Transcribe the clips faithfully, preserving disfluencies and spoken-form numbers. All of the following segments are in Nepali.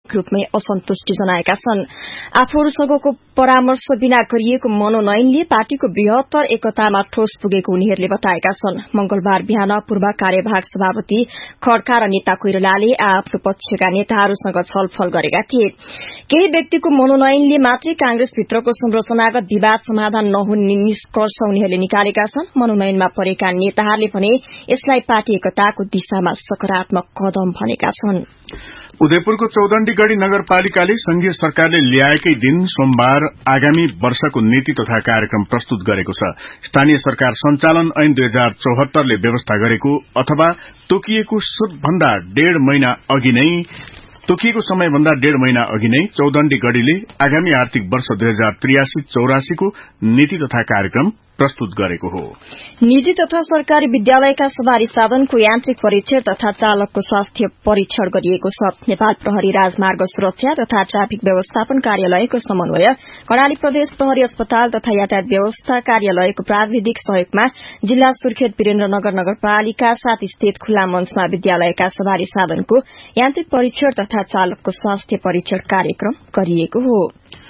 रूपमै असन्तुष्टि जनाएका छन्। आफूहरूसँगको परामर्श बिना गरिएको मनोनयनले पार्टीको बृहत्तर एकतामा ठोस पुगेको उनीहरूले बताएका छन्। मंगलबार बिहान पूर्व कार्यवाहक सभापति खड्का र नेता कोइरालाले आफ्नो पक्षका नेताहरूसँग छलफल गरेका थिए। केही व्यक्तिको मनोनयनले मात्रै कांग्रेसभित्रको संरचनागत विवाद समाधान नहुने निष्कर्ष उनीहरूले निकालेका छन्। मनोनयनमा परेका नेताहरूले भने यसलाई पार्टी एकताको दिशामा सकारात्मक कदम भनेका छन्। उदयपुरको चौदण्डीगढ़ी नगरपालिकाले संघीय सरकारले ल्याएकै दिन सोमबार आगामी वर्षको नीति तथा कार्यक्रम प्रस्तुत गरेको छ। स्थानीय सरकार संचालन ऐन दुई हजार चौहत्तरले व्यवस्था गरेको अथवा तोकिएको भन्दा डेढ़ महिना अघि नै तोकिएको समयभन्दा डेढ़ महिना अघि नै चौदण्डीगढ़ीले आगामी आर्थिक वर्ष दुई हजार त्रियासी चौरासीको नीति तथा कार्यक्रम प्रस्तुत गरेको हो। निजी तथा सरकारी विद्यालयका सवारी साधनको यान्त्रिक परीक्षण तथा चालकको स्वास्थ्य परीक्षण गरिएको छ। नेपाल प्रहरी राजमार्ग सुरक्षा तथा ट्राफिक व्यवस्थापन कार्यालयको समन्वय, कर्णाली प्रदेश प्रहरी अस्पताल तथा यातायात व्यवस्था कार्यालयको प्राविधिक सहयोगमा जिल्ला सुर्खेत वीरेन्द्रनगर नगरपालिका सात स्थित खुल्ला मंचमा विद्यालयका सवारी साधनको यान्त्रिक परीक्षण तथा चालकको स्वास्थ्य परीक्षण कार्यक्रम गरिएको हो।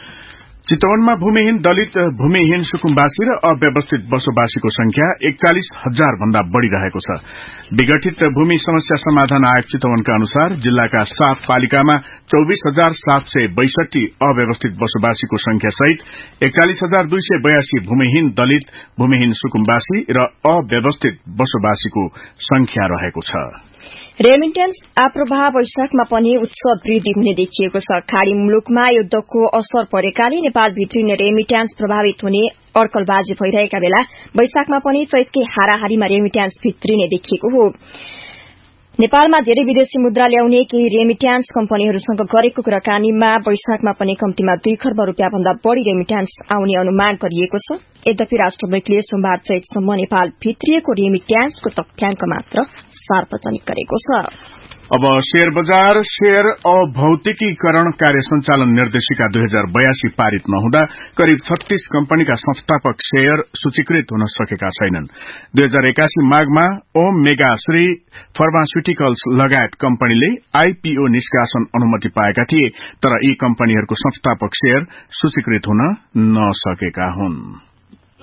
चितवनमा भूमिहीन दलित भूमिहीन सुकुम्बासी र अव्यवस्थित बसोबासीको संख्या एकचालिस हजार भन्दा बढ़ी रहेको छ। विघटित भूमि समस्या समाधान आयोग चितवनका अनुसार जिल्लाका सात पालिकामा चौबीस हजार सात सय बैसठी अव्यवस्थित बसोबासीको संख्या सहित एकचालिस हजार दुई सय बयासी भूमिहीन दलित भूमिहीन सुकुम्बासी र अव्यवस्थित बसोबासीको संख्या रहेको छ। रेमिटेन्स आप्रभाव वैशाखमा पनि उच्च वृद्धि हुने देखिएको छ। खाड़ी मुलुकमा युद्धको असर परेकाले नेपाल भित्रिने रेमिट्यान्स प्रभावित हुने अड्कलबाजी भइरहेका बेला वैशाखमा पनि चैतकै हाराहारीमा रेमिट्यान्स भित्रिने देखिएको हो। नेपालमा धेरै विदेशी मुद्रा ल्याउने केही रेमिट्यान्स कम्पनीहरूसँग गरेको कुराकानीमा वैशाखमा पनि कम्तीमा दुई खर्ब रूपियाँ भन्दा बढ़ी रेमिट्यान्स आउने अनुमान गरिएको छ। यद्यपि राष्ट्र बैंकले सोमबार चैतसम्म नेपाल भित्रिएको रेमिट्यान्सको तथ्याङ्क मात्र सार्वजनिक गरेको छ। अब शेयर बजार शेयर अभौतिकीकरण कार्य संचालन निर्देशिका दुई हजार बयासी पारित नहुँदा करिब छत्तीस कम्पनीका संस्थापक शेयर सूचीकृत हुन सकेका छैनन्। दुई हजार एकासी माघमा ओम मेगा श्री फार्मास्युटिकल्स लगायत कम्पनीले आईपीओ निष्कासन अनुमति पाएका थिए, तर यी कम्पनीहरूको संस्थापक शेयर सूचीकृत हुन नसकेका हुन्।